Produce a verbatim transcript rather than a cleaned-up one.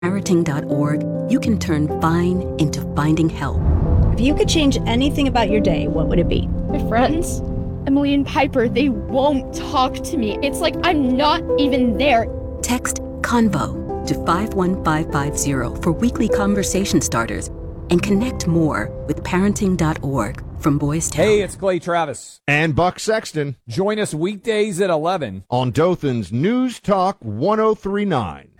parenting dot org, you can turn fine into finding help. If you could change anything about your day, what would it be? My friends, Emily and Piper, they won't talk to me. It's like I'm not even there. Text CONVO to five one five five zero for weekly conversation starters and connect more with parenting dot org from Boys Town. Hey, it's Clay Travis. And Buck Sexton. Join us weekdays at eleven on Dothan's News Talk one oh three point nine.